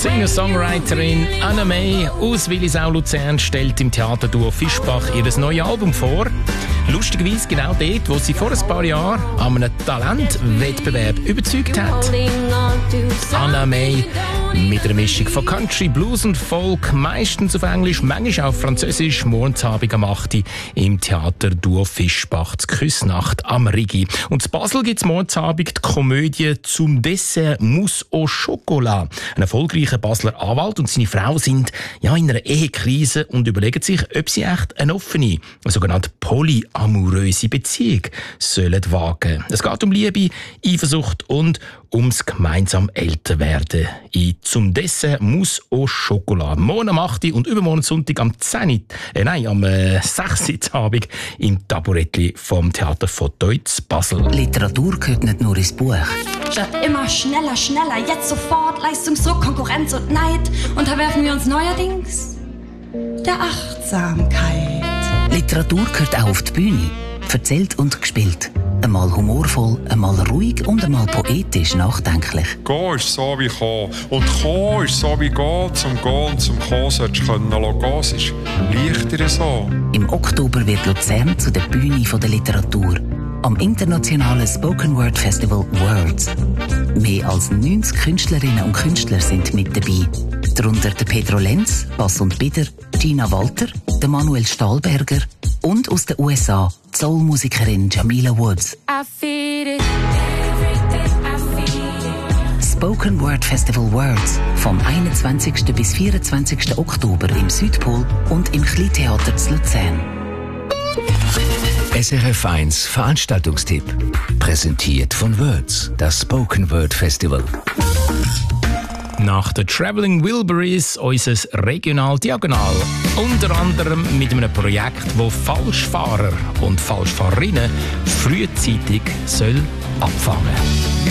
Singer-Songwriterin Anna May aus Willisau-Luzern stellt im Theaterduo Fischbach ihr neues Album vor. Lustigerweise genau dort, wo sie vor ein paar Jahren an einem Talentwettbewerb überzeugt hat. Anna May mit einer Mischung von Country, Blues und Folk, meistens auf Englisch, manchmal auf Französisch, morgensabend am 8 Uhr im Theaterduo Fischbach zur Küssnacht am Rigi. Und in Basel gibt es morgensabend die Komödie «Zum Dessert Mousse au Chocolat». Ein erfolgreicher Basler Anwalt und seine Frau sind in einer Ehekrise und überlegen sich, ob sie echt eine offene, eine sogenannte polyamoröse Beziehung sollen wagen. Es geht um Liebe, Eifersucht und ums gemeinsam Älterwerden. In «Zum Dessert Mousse au Chocolat». Morgen am 8. und übermorgen Sonntag am 6. Abend im Taburettli vom Theater von Deutz Basel. Literatur gehört nicht nur ins Buch. Statt immer schneller, schneller, jetzt sofort, Leistungsdruck, Konkurrenz und Neid, unterwerfen wir uns neuerdings der Achtsamkeit. Literatur gehört auch auf die Bühne. Erzählt und gespielt. Einmal humorvoll, einmal ruhig und einmal poetisch nachdenklich. Gehen ist so wie kommen. Und kommen ist so wie gehen. Zum Gehen und zum Kommen solltest du können lassen. Es ist leichter so. Im Oktober wird Luzern zu der Bühne der Literatur. Am internationalen Spoken Word Festival Words. Mehr als 90 Künstlerinnen und Künstler sind mit dabei. Darunter der Pedro Lenz, Bass und Bieder, Gina Walter, der Manuel Stahlberger und aus den USA die Soul-Musikerin Jamila Woods. Spoken Word Festival Words vom 21. bis 24. Oktober im Südpol und im Kleintheater zu Luzern. SRF 1 Veranstaltungstipp. Präsentiert von Words, das Spoken Word Festival. Nach den Traveling Wilburys unser Regional Diagonal. Unter anderem mit einem Projekt, das Falschfahrer und Falschfahrerinnen frühzeitig abfangen soll.